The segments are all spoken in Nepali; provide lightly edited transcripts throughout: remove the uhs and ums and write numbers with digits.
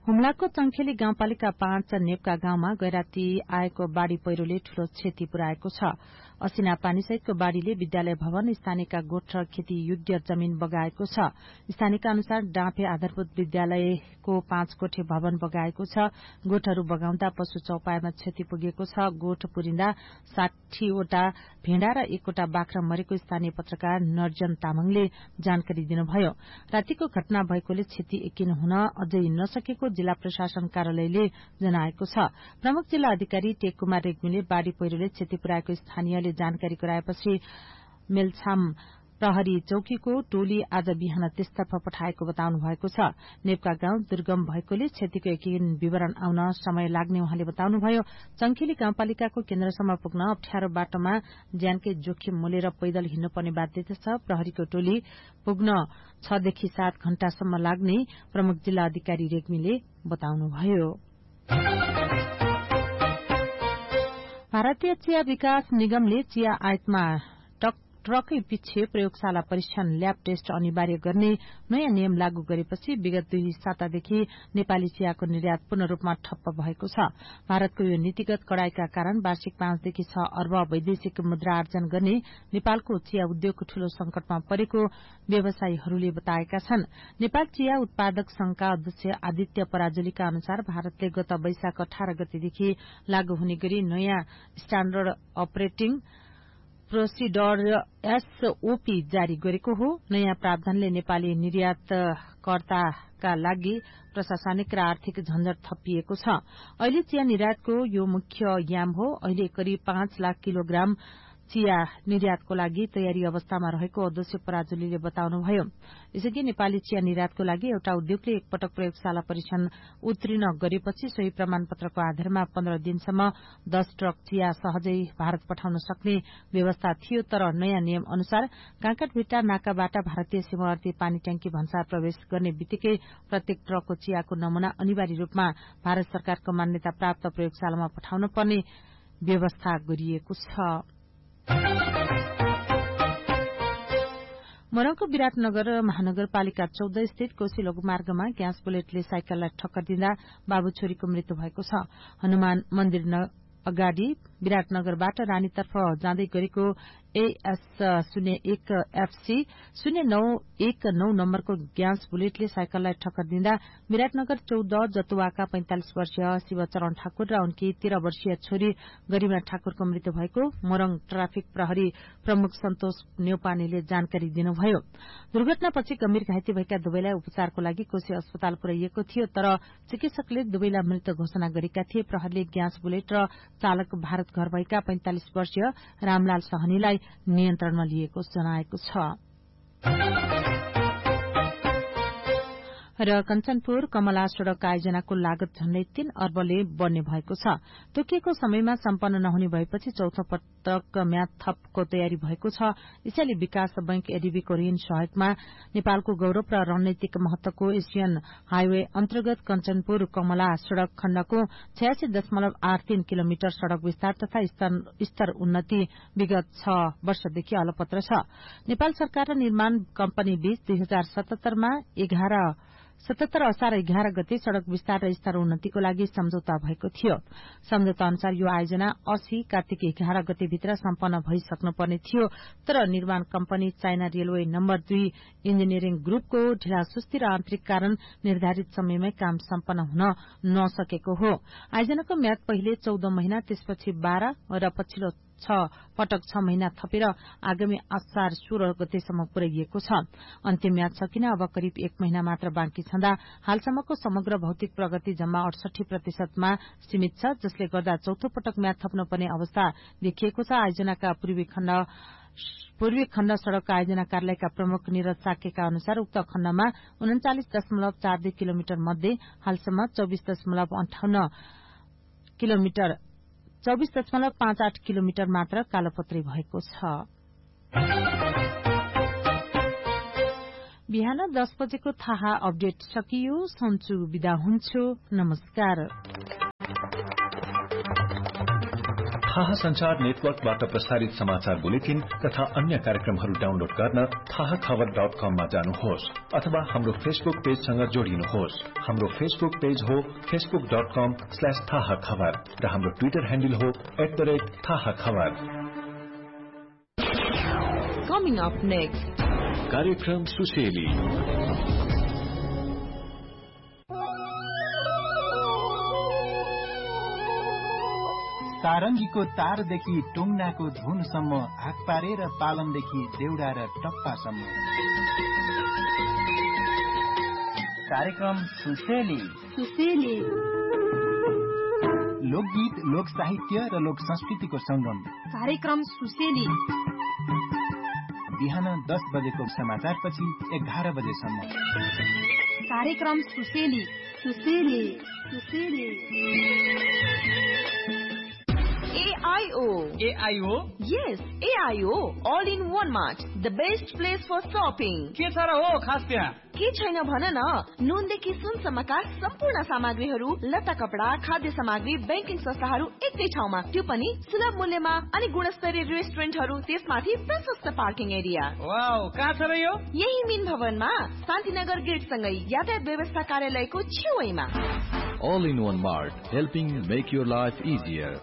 हुम्लाको चंखेली गाउँपालिका 5 नेपका गाउँमा गैराती आएको बाढ़ी पहिरोले ठूलो क्षति पुर्याएको छ। असिना पानीसहितको बाढ़ीले विद्यालय भवन, स्थानीयका गोठ र खेती योग्य जमीन बगाएको छ। स्थानीयका अनुसार डाँफे आधारभूत विद्यालयको 5 कोठे भवन बगाएको छ। गोठहरू बगाउँदा पशु चौपायामा क्षति पुगेको छ। गोठ पुरिन्दा 60 वटा भेड़ा र 1 वटा बाख्रा मरेको स्थानीय पत्रकार नर्जन तामाङले जानकारी दिनुभयो। रातिको घटना भएकोले क्षति यकिन हुन अझै नसकेको जिल्ला प्रशासन कार्यालयले जनाएको छ। प्रमुख जिल्ला अधिकारी टेक कुमार रेग्मीले बाढ़ी पहिरोले क्षति पुर्याएको स्थानीयले जानकारी गराएपछि मेलछाम प्रहरी चौकीको टोली आज बिहान त्यसतर्फ पठाएको बताउनु भएको छ। नेपका गाउँ दुर्गम भएकोले क्षतिको यकिन विवरण आउन समय लाग्ने उहाँले बताउनुभयो। चंखेली गाउँपालिकाको केन्द्रसम्म पुग्न अप्ठ्यारो बाटोमा ज्यानकै जोखिम मोलेर पैदल हिँड्नुपर्ने बाध्यता छ। प्रहरीको टोली पुग्न 6 देखि 7 घण्टासम्म लाग्ने प्रमुख जिल्ला अधिकारी रेग्मीले बताउनुभयो। भारतीय चिया विकास निगमले चिया आयातमा ट्रकै पछि प्रयोगशाला परीक्षण ल्याब टेस्ट अनिवार्य गर्ने नयाँ नियम लागू गरेपछि विगत 2 सातादेखि नेपाली चियाको निर्यात पूर्ण रूपमा ठप्प भएको छ। भारतको यो नीतिगत कड़ाईका कारण वार्षिक 5 देखि 6 अर्ब वैदेशिक मुद्रा आर्जन गर्ने नेपालको चिया उद्योग ठूलो संकटमा परेको व्यवसायीहरूले बताएका छन्। नेपाल चिया उत्पादक संघका अध्यक्ष आदित्य पराजुलीका अनुसार भारतले गत वैशाख 18 गतेदेखि लागू हुने गरी नयाँ स्ट्याण्डर्ड अपरेटिङ प्रोसिडर एसओपी जारी गरेको हो। नयाँ प्रावधानले नेपाली निर्यातकर्ताका लागि प्रशासनिक र आर्थिक झन्झट थपिएको छ। अहिले चिया निर्यातको यो मुख्य याम हो। अहिले करिब 5 लाख किलोग्राम चिया निर्यातको लागि तयारी अवस्थामा रहेको अध्यक्ष पराजुलीले बताउनुभयो। यसैगरी नेपाली चिया निर्यातको लागि एउटा उद्योगले एकपटक प्रयोगशाला परीक्षण उत्तीर्ण गरेपछि सोही प्रमाणपत्रको आधारमा 15 दिनसम्म 10 ट्रक चिया सहजै भारत पठाउन सक्ने व्यवस्था थियो। तर नयाँ नियम अनुसार काँकटभिट्टा नाकाबाट भारतीय सीमावर्ती पानी ट्याङ्की भन्सार प्रवेश गर्ने बित्तिकै प्रत्येक ट्रकको चियाको नमूना अनिवार्य रूपमा भारत सरकारको मान्यता प्राप्त प्रयोगशालामा पठाउन पर्ने व्यवस्था गरिएको छ। मोरङको विराटनगर महानगरपालिका 14 स्थित कोशी लघुमार्गमा ग्यास बुलेटले साइकललाई ठक्कर दिँदा बाबु छोरीको मृत्यु भएको छ। हनुमान मन्दिर अगाडि विराटनगरबाट रानीतर्फ जाँदै गरेको AS01 FC 0919 नम्बरको ग्यास बुलेटले साइकललाई ठक्कर दिँदा विराटनगर 14 जतुवाका 45 वर्षीय शिवचरण ठाकुर र उनकी 13 वर्षीय छोरी गरिमा ठाकुरको मृत्यु भएको मोरङ ट्राफिक प्रहरी प्रमुख सन्तोष न्यौपानेले जानकारी दिनुभयो। दुर्घटनापछि गम्भीर घाइते भएका दुवैलाई उपचारको लागि कोशी अस्पताल पुर्याइएको थियो। तर चिकित्सकले दुवैलाई मृत घोषणा गरेका थिए। प्रहरीले ग्यास बुलेट र चालक भारत घर भएका 45 वर्षीय रामलाल सहनीलाई नियन्त्रणमा लिएको जनाएको छ। र कञ्चनपुर कमला सड़क आयोजनाको लागत झण्डै 3 अर्बले बढ्ने भएको छ। तोकिएको समयमा सम्पन्न नहुने भएपछि चौथो पटक म्याद थपको तयारी भएको छ। यसैले विकास बैंक एडीबीको ऋण सहयोगमा नेपालको गौरव र रणनीतिक महत्वको एशियन हाइवे अन्तर्गत कञ्चनपुर कमला सड़क खण्डको 86.83 किलोमिटर सड़क विस्तार तथा स्तर उन्नति विगत 6 वर्षदेखि अलपत्र छ। नेपाल सरकार र निर्माण कम्पनी बीच 2077 मा 17 असार 11 गते सड़क विस्तार र स्तर उन्नतिको लागि सम्झौता भएको थियो। सम्झौता अनुसार यो आयोजना 80 कार्तिक 11 गते भित्र सम्पन्न भइसक्नुपर्ने थियो। तर निर्माण company China railway number 2 engineering ग्रुपको ढिलासुस्ती र आन्तरिक कारण निर्धारित समयमै काम सम्पन्न हुन नसकेको हो। आयोजनाको म्याद पहिले 14 महिना, त्यसपछि 12 र पछिल्लो पटक 6 महिना थपेर आगामी असार 16 गतेसम्म पुर्याइएको छ। अन्तिम म्याद सकिन अब करिब 1 महिना मात्र बाँकी छँदा हालसम्मको समग्र भौतिक प्रगति जम्मा 68% मा सीमित छ, जसले गर्दा चौथो पटक म्याद थप्नुपर्ने अवस्था देखिएको छ। आयोजनाका पूर्वी खण्ड सड़क आयोजना कार्यालयका प्रमुख निरज साकेका अनुसार उक्त खण्डमा 39.42 किलोमिटर मध्ये हालसम्म 24.58 किलोमिटर मात्र कालोपत्री भएको छ। बिहान 10 बजेको थाहा अपडेट सकियो। सन्चु बिदा हुन्छु। नमस्कार। थाहा संचार नेटवर्कबाट प्रसारित समाचार बुलेटिन तथा अन्य कार्यक्रमहरू डाउनलोड गर्न थाहाखबर.com मा जानुहोस् अथवा हाम्रो फेसबुक पेजसँग जोडिनुहोस्। हाम्रो फेसबुक पेज हो facebook.com/थाहाखबर र हाम्रो ट्विटर ह्यान्डल हो @थाहाखबर। Coming up next, कार्यक्रम सुसेली। सारंगीको तारदेखि टुङ्नाको धुनसम्म, आँख पारेर पालनदेखि देउडा र टप्पासम्म। कार्यक्रम सुसेली। लोकगीत, लोक साहित्य र लोक संस्कृतिको संगम। कार्यक्रम सुसेली बिहान 10 बजेको समाचारपछि 11 बजेसम्म। कार्यक्रम सुसेली। AIO? Yes, AIO. All in one mart. The best place for shopping. के छ र हो खास त्यहाँ? के छैन भन न। नुनदेखि सुनसम्मका सम्पूर्ण सामग्रीहरू, लत्ता कपडा, खाद्य सामग्री, बैंकिङ संस्थाहरू एकै ठाउँमा, त्यो पनि सुलभ मूल्यमा। अनि गुणस्तरीय रेस्टुरेन्टहरू, त्यसमाथि प्रशस्त पार्किङ एरिया। वाउ, कहाँ छ र यो? यही मिन भवनमा, शान्तिनगर गेट सँगै यातायात व्यवस्था कार्यालयको छेउमा। All in one mart, helping make your life easier.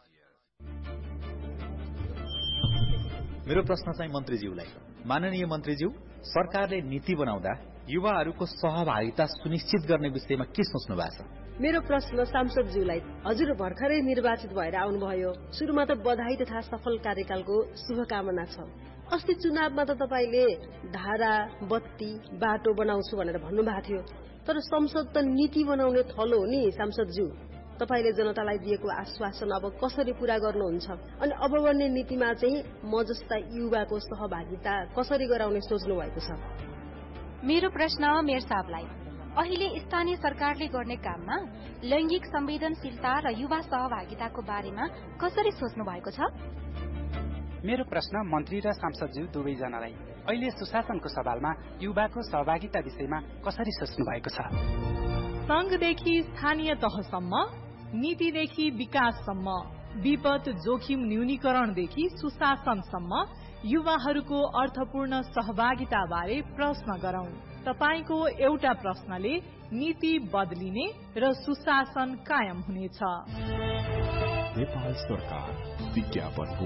मेरो प्रश्न चाहिँ मन्त्रीज्यूलाई। माननीय मन्त्रीज्यू, सरकारले नीति बनाउँदा युवाहरूको सहभागिता सुनिश्चित गर्ने विषयमा के सोच्नु भएको छ? मेरो प्रश्न सांसदज्यूलाई। हजुर भर्खरै निर्वाचित भएर आउनुभयो। सुरुमा त बधाई तथा सफल कार्यकालको शुभकामना छ। अस्ति चुनावमा त तपाईले धारा, बत्ती, बाटो बनाउँछु भनेर भन्नुभएको थियो। तर संसद त नीति बनाउने थलो हो नि सांसदज्यू। तपाईले जनतालाई दिएको आश्वासन अब कसरी पूरा गर्नुहुन्छ? अनि अब बन्ने नीतिमा चाहिँ म जस्ता युवाको सहभागिता कसरी गराउने सोच्नु भएको छ? मेरो प्रश्न मेयर साहबलाई। अहिले स्थानीय सरकारले गर्ने काममा लैंगिक संवेदनशीलता र युवा सहभागिताको बारेमा कसरी सोच्नु भएको छ? मेरो प्रश्न मन्त्री र सांसदज्यू दुवैजनालाई। अहिले सुशासनको सवालमा युवाको सहभागिता विषयमा कसरी सोच्नु भएको छ? संघदेखि स्थानीय तहसम्म, नीतिदेखि विकाससम्म, विपद जोखिम न्यूनीकरणदेखि सुशासनसम्म युवाहरूको अर्थपूर्ण सहभागिता बारे प्रश्न गरौं। तपाईको एउटा प्रश्नले नीति बदलिने र सुशासन कायम हुनेछ। नेपाल सरकार विज्ञापन हो।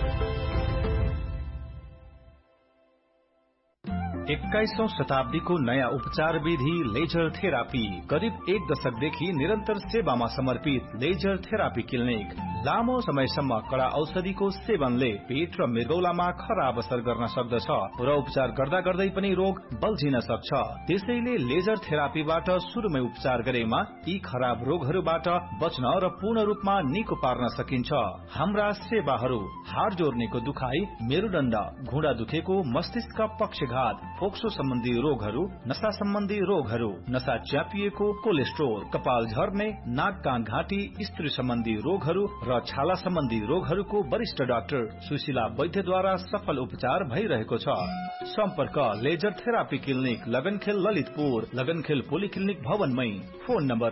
21औं शताब्दीको नयाँ उपचार विधि लेजर थेरापी। करिब 1 दशकदेखि निरन्तर सेवामा समर्पित लेजर थेरापी क्लिनिक। लामो समयसम्म कडा औषधिको सेवनले पेट र मृगौलामा खराब असर गर्न सक्दछ र उपचार गर्दा गर्दै पनि रोग बल्झिन सक्छ। त्यसैले लेजर थेरापीबाट सुरुमै उपचार गरेमा यी खराब रोगहरूबाट बच्न र पूर्ण रूपमा निको पार्न सकिन्छ। हाम्रा सेवाहरू हाड जोर्नेको दुखाइ, मेरुदण्ड, घुँडा दुखेको, मस्तिष्क पक्षघात, फोक्सो सम्बन्धी रोगहरू, नशा सम्बन्धी रोगहरू, नशा च्यापिएको, कोलेस्ट्रोल, कपाल झर्ने, नाक कान घाँटी, स्त्री सम्बन्धी रोगहरू र छाला सम्बन्धी रोगहरूको वरिष्ठ डाक्टर सुशीला वैद्यद्वारा सफल उपचार भइरहेको छ। सम्पर्क laser therapy clinic, लगनखेल Lalitpur, लगनखेल polyclinic भवनमै। Phone number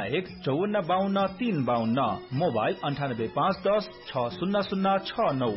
015152 mobile 9851 60069।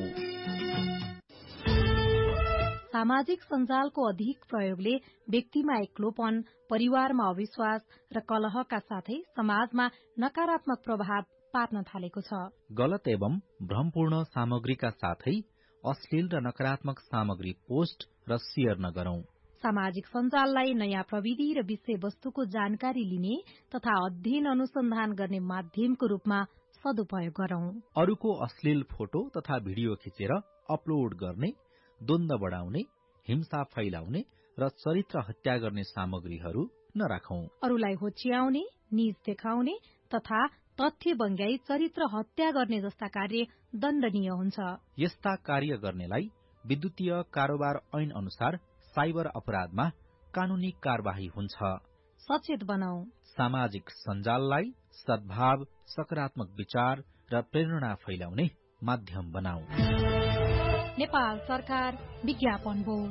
सामाजिक सञ्जालको अधिक प्रयोगले व्यक्तिमा एक्लोपन, परिवारमा अविश्वास र कलहका साथै समाजमा नकारात्मक प्रभाव पार्न थालेको छ। गलत एवं भ्रमपूर्ण सामग्रीका साथै अश्लील र नकारात्मक सामग्री पोस्ट र शेयर नगरौं। सामाजिक सञ्जाललाई नयाँ प्रविधि र विषयवस्तुको जानकारी लिने तथा अध्ययन अनुसन्धान गर्ने माध्यमको रूपमा सदुपयोग गरौं। अरूको अश्लील फोटो तथा भिडियो खिचेर अपलोड गर्ने, द्वन्द्व बढ़ाउने, हिंसा फैलाउने र चरित्र हत्या गर्ने सामग्रीहरू नराखौं। अरूलाई होच्याउने, निज देखाउने तथा तथ्य बङ्ग्याई चरित्र हत्या गर्ने जस्ता कार्य दण्डनीय हुन्छ। यस्ता कार्य गर्नेलाई विद्युतीय कारोबार ऐन अनुसार साइबर अपराधमा कानूनी कार्यवाही हुन्छ। सचेत बनाऊ। सामाजिक सञ्जाललाई सद्भाव, सकारात्मक विचार र प्रेरणा फैलाउने माध्यम बनाऊ। नेपाल सरकार विज्ञापन बोर्ड।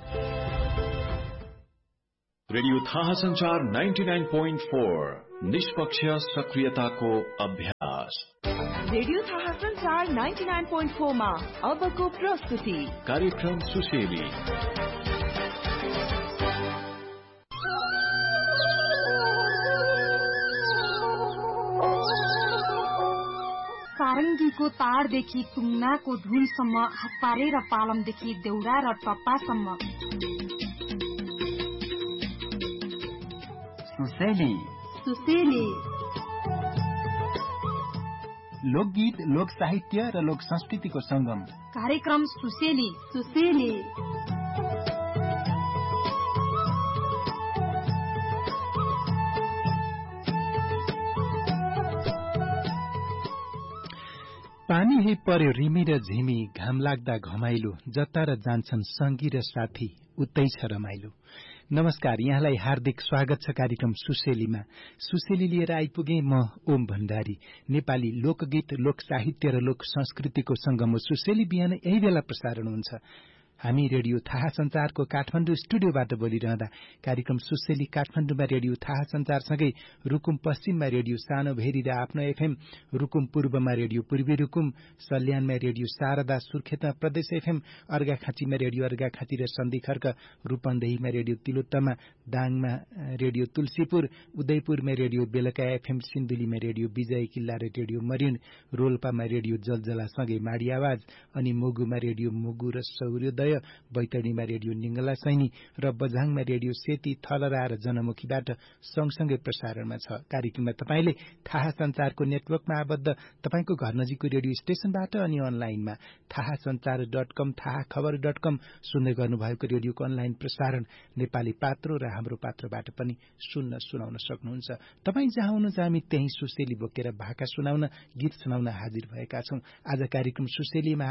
रेडियो थाहा संचार 99.4 निष्पक्ष सक्रियताको अभ्यास। रेडियो थाहा संचार 99.4 मा अबको प्रस्तुति कार्यक्रम सुसेली। सारङ्गीको तारदेखि टुङ्नाको धुनसम्म, हातपारे र पालमदेखि देउडा र टप्पासम्म। सुसेली सुसेली लोकगीत, लोक साहित्य र लोक संस्कृतिको संगम कार्यक्रम सुसेली। सुसेली पानी हे पर्यो रिमी र झिमी, घाम लाग्दा घमाइलो, जता र जान्छन् संगी र साथी, उतै छ रमाइलो। नमस्कार, यहाँलाई हार्दिक स्वागत छ कार्यक्रम सुसेलीमा। सुसेली लिएर आइपुगे म ओम भण्डारी। नेपाली लोकगीत, लोक साहित्य र लोक संस्कृतिको संगम सुसेली बिहान यही बेला प्रसारण हुन्छ। हामी रेडियो थाहा संचारको काठमाडौँ स्टुडियोबाट बोलिरहँदा कार्यक्रम सुसेली काठमाडौँमा रेडियो थाहा संचारसँगै रुकुम पश्चिममा रेडियो सानो भेरी र आफ्नो एफएम, रुकुम पूर्वमा रेडियो पूर्वी रुकुम, सल्यानमा रेडियो शारदा, सुर्खेतमा प्रदेश एफएम, अर्घाखाँचीमा रेडियो अर्घाखाँची र Sandhikharka, रूपन्देहीमा radio Tilottama, दाङमा radio Tulsipur, उदयपुरमा radio बेलका एफएम, सिन्धुलीमा रेडियो विजय किल्ला र रेडियो मरिन, रोल्पामा रेडियो जलजलासँगै माडी आवाज, अनि मुगुमा रेडियो मुगु र सौर्योदय, बैतडीमा रेडियो निङ्गला सैनी र बझाङमा रेडियो सेती, थलरा र जनमुखीबाट सँगसँगै प्रसारणमा छ। कार्यक्रममा तपाईले थाहा संचारको नेटवर्कमा आबद्ध तपाईको घर नजिकको रेडियो स्टेशनबाट अनि अनलाइनमा थाहासंचार.com, थाहाखबर.com सुन्दै गर्नुभएको रेडियोको अनलाइन प्रसारण नेपाली पात्रो र हाम्रो पात्रबाट पनि सुनाउन सक्नुहुन्छ। तपाई जहाँ हुनुहुन्छ हामी त्यही सुसेली बोकेर भाका सुनाउन, गीत सुनाउन हाजिर भएका छौं। आज कार्यक्रम सुसेलीमा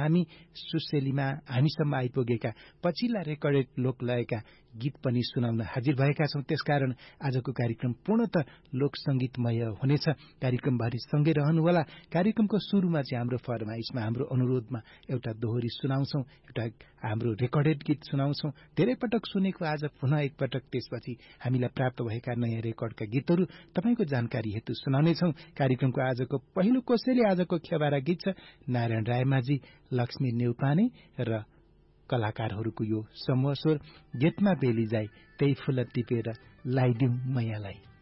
हामीसम्म आइपुगेका पछिल्ला रेकर्डेड लोकलयका गीत पनि सुनाउन हाजिर भएका छौं। त्यसकारण आजको कार्यक्रम पूर्णतः लोक संगीतमय हुनेछ। कार्यक्रमभरि सँगै रहनुहोला। कार्यक्रमको सुरुमा चाहिँ हाम्रो फरमाइशमा, हाम्रो अनुरोधमा एउटा दोहोरी सुनाउँछौं, एउटा हाम्रो रेकर्डेड गीत सुनाउँछौं। धेरै पटक सुनेको आज पुनः एकपटक, त्यसपछि हामीलाई प्राप्त भएका नयाँ रेकर्डका गीतहरू तपाईको जानकारी हेतु सुनाउनेछौं। कार्यक्रमको आजको पहिलो कोसेली, आजको खेबारा गीत छ नारायण रायमाझी, लक्ष्मी नेउपाने र कलाकारहरूको यो समूह स्वर। गेटमा बेली जाई त्यही फूल टिपेर लाइदिउँ मैयालाई।